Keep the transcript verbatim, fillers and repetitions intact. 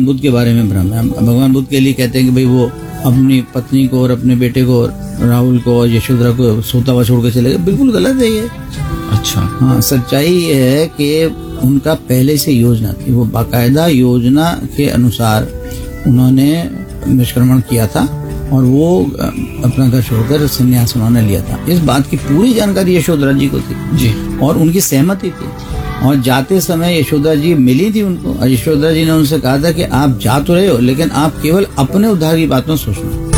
बुद्ध के बारे में भ्रम है। भगवान बुद्ध के लिए कहते हैं कि भाई वो अपनी पत्नी को और अपने बेटे को राहुल को और यशोधरा को सोता हुआ छोड़ के चले गए। बिल्कुल गलत है ये। अच्छा। हाँ, सच्चाई ये है कि उनका पहले से योजना थी, वो बाकायदा योजना के अनुसार उन्होंने निष्क्रमण किया था और वो अपना घर छोड़कर संन्यास उन्होंने लिया था। इस बात की पूरी जानकारी यशोधरा जी को थी जी, और उनकी सहमति थी। और जाते समय यशोधरा जी मिली थी उनको, और यशोधरा जी ने उनसे कहा था कि आप जा तो रहे हो लेकिन आप केवल अपने उद्धार की बात में सोचना।